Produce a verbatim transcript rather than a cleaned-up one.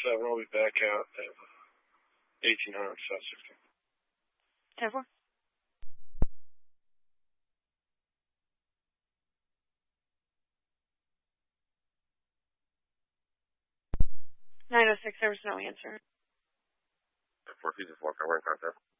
seven. I'll be back out at eighteen hundred South sixteenth. ten four. nine oh six, there was no answer. four two four, we're in contact.